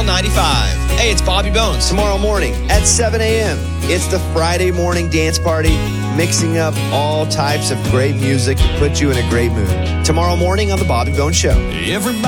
95. Hey, it's Bobby Bones. Tomorrow morning at 7 a.m., it's the Friday morning dance party, mixing up all types of great music to put you in a great mood. Tomorrow morning on The Bobby Bones Show. Everybody